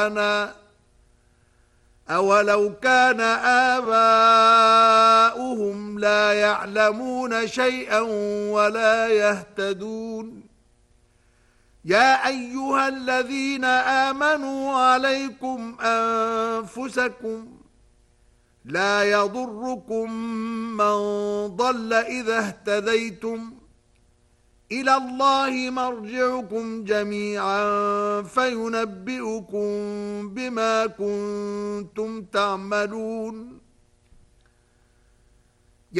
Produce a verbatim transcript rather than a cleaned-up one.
أولو كان آباؤهم لا يعلمون شيئا ولا يهتدون يا أيها الذين آمنوا عليكم أنفسكم لا يضركم من ضل إذا اهتديتم إلى الله مرجعكم جميعا فينبئكم بما كنتم تعملون